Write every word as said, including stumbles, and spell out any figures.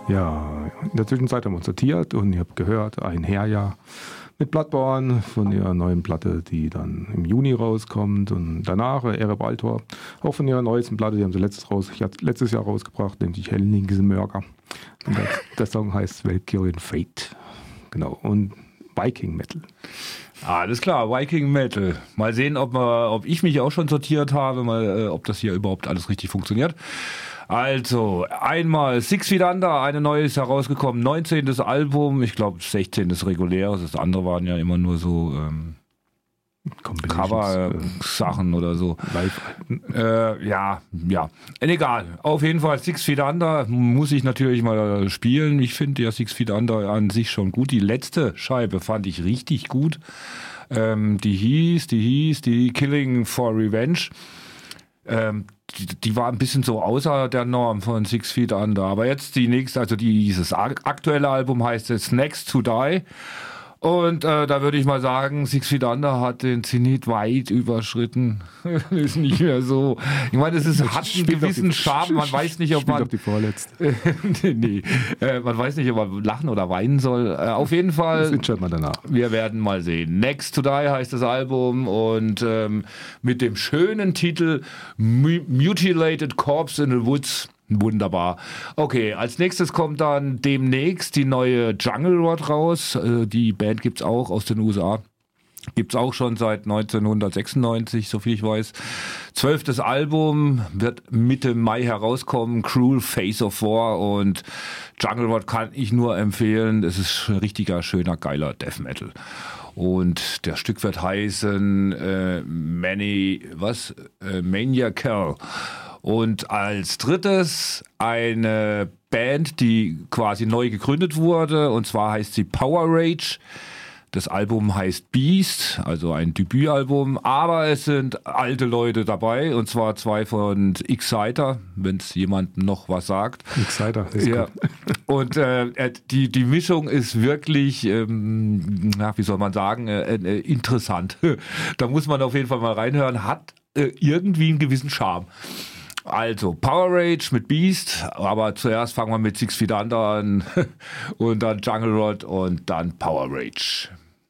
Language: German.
Ja, in der Zwischenzeit haben wir uns sortiert und ihr habt gehört, ein Herjahr mit Bloodborne von ihrer neuen Platte, die dann im Juni rauskommt, und danach Erev Altor, auch von ihrer neuesten Platte, die haben sie letztes, raus, letztes Jahr rausgebracht, nennt sich Hellingsmörger. Und der, der Song heißt Valkyrian Fate. Genau, und Viking Metal. Alles klar, Viking Metal. Mal sehen, ob, wir, ob ich mich auch schon sortiert habe, mal, äh, ob das hier überhaupt alles richtig funktioniert. Also, einmal Six Feet Under, eine neue ist herausgekommen, neunzehntes Album, ich glaube sechzehntes reguläres, das andere waren ja immer nur so ähm, Cover-Sachen oder so. Live. Äh, ja, ja, egal. Auf jeden Fall Six Feet Under muss ich natürlich mal spielen. Ich finde ja Six Feet Under an sich schon gut. Die letzte Scheibe fand ich richtig gut. Ähm, die hieß, die hieß, die Killing for Revenge. Ähm, die, die war ein bisschen so außer der Norm von Six Feet Under. Aber jetzt die nächste, also dieses aktuelle Album heißt jetzt Next to Die. Und äh, da würde ich mal sagen, Six Feet Under hat den Zenit weit überschritten. Ist nicht mehr so. Ich meine, es ist, hat einen gewissen Charme. Man weiß nicht, ob man. Auf die vorletzte. nee, nee. Äh, man weiß nicht, ob man lachen oder weinen soll. Äh, auf jeden Fall. Das entscheidet man danach. Wir werden mal sehen. Next to Die heißt das Album und ähm, mit dem schönen Titel Mutilated Corpse in the Woods. Wunderbar. Okay, als nächstes kommt dann demnächst die neue Jungle Rot raus. Die Band gibt's auch aus den U S A. Gibt's auch schon seit neunzehnhundertsechsundneunzig, soviel ich weiß. Zwölftes Album wird Mitte Mai herauskommen. Cruel Face of War, und Jungle Rot kann ich nur empfehlen. Es ist ein richtiger, schöner, geiler Death Metal. Und der Stück wird heißen äh, Many, was? Äh, Maniacal. Und als drittes eine Band, die quasi neu gegründet wurde, und zwar heißt sie Power Rage. Das Album heißt Beast, also ein Debütalbum, aber es sind alte Leute dabei, und zwar zwei von Exciter, wenn es jemand noch was sagt. Exciter, ist ja. gut. Und äh, die, die Mischung ist wirklich, ähm, na, wie soll man sagen, äh, äh, interessant. Da muss man auf jeden Fall mal reinhören, hat äh, irgendwie einen gewissen Charme. Also, Power Rage mit Beast, aber zuerst fangen wir mit Six Feet Under an und dann Jungle Rot und dann Power Rage.